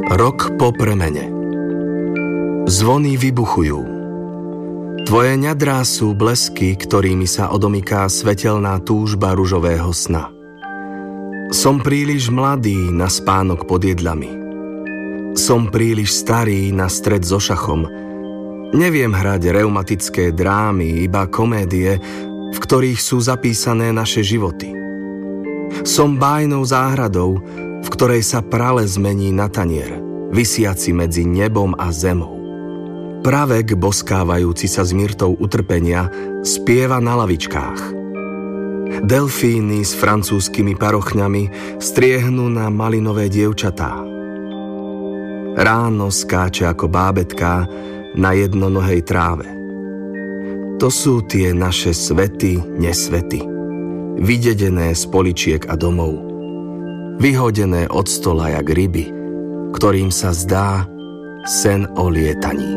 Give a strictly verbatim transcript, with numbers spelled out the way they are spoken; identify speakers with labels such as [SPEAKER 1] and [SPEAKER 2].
[SPEAKER 1] Rok po premene. Zvony vybuchujú. Tvoje ňadrá sú blesky, ktorými sa odomyká svetelná túžba ružového sna. Som príliš mladý na spánok pod jedlami. Som príliš starý na stred so šachom. Neviem hrať reumatické drámy, iba komédie, v ktorých sú zapísané naše životy. Som bájnou záhradou, v ktorej sa prales zmení na tanier, visiaci medzi nebom a zemou. Pravek, boskávajúci sa s myrtou utrpenia, spieva na lavičkách. Delfíny s francúzskymi parochňami striehnú na malinové dievčatá. Ráno skáče ako bábätká na jednonohej tráve. To sú tie naše svety, nesvety, vydedené z poličiek a domov, vyhodené od stola jak ryby, ktorým sa zdá sen o lietaní.